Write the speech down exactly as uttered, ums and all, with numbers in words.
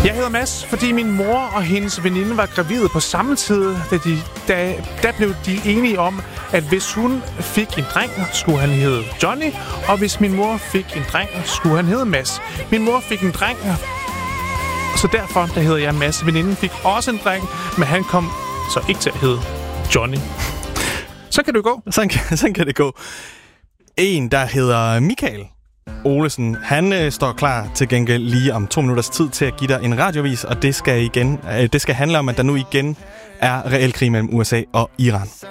Jeg hedder Mads, fordi min mor og hendes veninde var gravide på samme tid, da, de, da, da blev de enige om, at hvis hun fik en dreng, skulle han hedde Johnny, og hvis min mor fik en dreng, skulle han hedde Mads. Min mor fik en dreng, så derfor der hedder jeg Mads. Veninden fik også en dreng, men han kom så ikke til at hedde Johnny. Så kan det gå. Sådan kan, sådan kan det gå. En, der hedder Michael Olesen, han øh, står klar til gengæld lige om to minutters tid til at give dig en radiovis, og det skal igen, øh, det skal handle om, at der nu igen er reel krig mellem U S A og Iran.